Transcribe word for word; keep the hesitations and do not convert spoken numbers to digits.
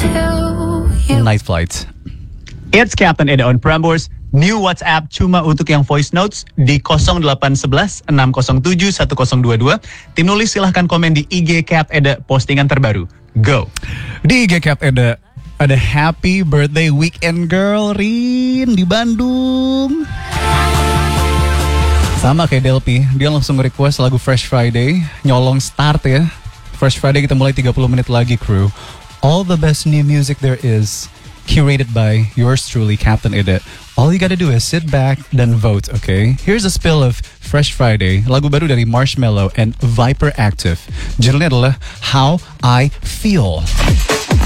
Night Flight. It's Captain Eda on Prambors. New WhatsApp cuma untuk yang voice notes di nol delapan satu satu enam nol tujuh satu nol dua dua. Tim nulis silahkan komen di I G Cap Eda postingan terbaru. Go. Di I G Cap Eda ada happy birthday weekend girl Rin di Bandung. Sama kayak Delpi, dia langsung request lagu Fresh Friday, nyolong start ya. Fresh Friday kita mulai tiga puluh menit lagi crew. All the best new music there is. Curated by yours truly, Captain Eda. All you gotta do is sit back, then vote, okay? Here's a spill of Fresh Friday, lagu baru dari Marshmello and Viper Active. Judulnya adalah How I Feel.